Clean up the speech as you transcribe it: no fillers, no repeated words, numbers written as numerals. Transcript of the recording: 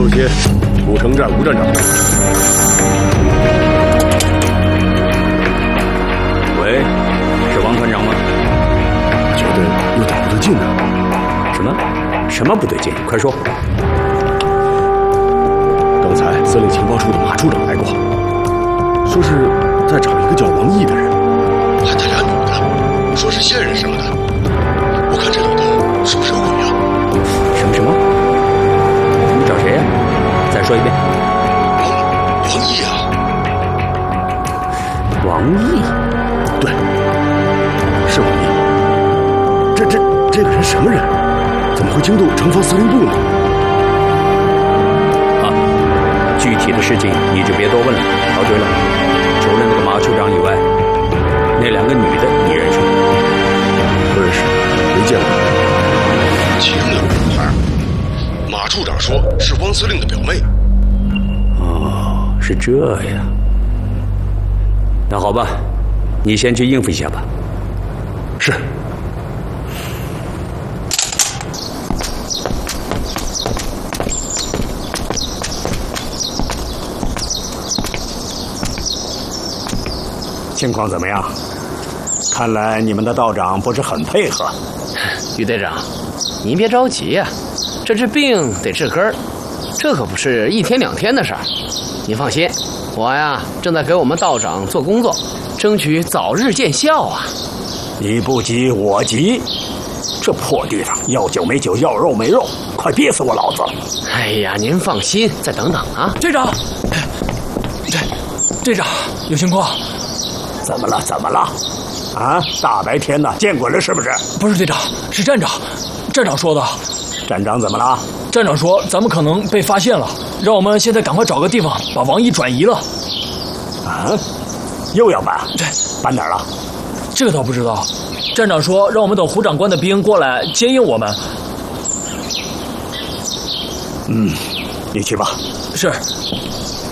首先，古城站吴站长。 喂，是王团长吗？ 觉得有点不对劲呢。 什么不对劲？快说。 刚才司令情报处的马处长来过，说是在找一个叫王毅的人，还带俩女的，说是线人什么的。我看这里头是不是有鬼啊？ 什么？你找谁呀？再说一遍。 王毅啊！ 王毅？ 对，是王毅。这个人什么人？怎么会惊动城防司令部呢？ 具体的事情你就别多问了。哦，对了，除了那个马处长以外，那两个女的你认识吗？ 不认识，没见过。其中有个女孩，马处长说是汪司令的表妹。 哦，是这样。那好吧，你先去应付一下吧。 是。 情况怎么样？看来你们的道长不是很配合。 于队长，您别着急呀，这治病得治根儿，这可不是一天两天的事儿。您放心，我呀正在给我们道长做工作，争取早日见效啊。 你不急我急，这破地方要酒没酒，要肉没肉，快憋死我老子！ 哎呀，您放心，再等等啊。 队长，队长，有情况。 怎么了？啊！大白天的，见鬼了是不是？ 不是队长，是站长。站长说的。 站长怎么了？ 站长说咱们可能被发现了，让我们现在赶快找个地方把王毅转移了。 啊？又要搬？ 对， 搬哪儿了？ 这个倒不知道。站长说让我们等胡长官的兵过来接应我们。 你去吧。 是。